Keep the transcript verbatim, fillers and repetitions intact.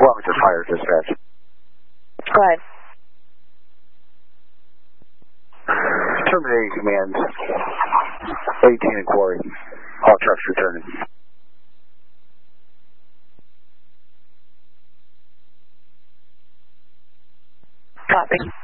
Wilmington Fire Dispatch. Go ahead. Terminating command. eighteen and Quarry. All trucks returning. Copy.